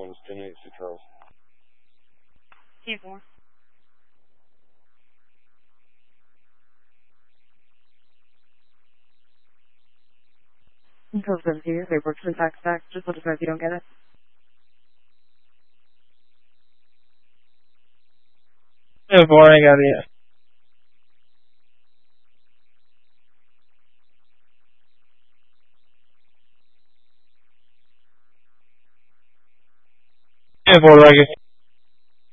Williams, 1086 Charles. 10-4. Control 7 here. They work to fax back. Just let us know if you don't get it. 10-4, I got it. 10-4, Roger.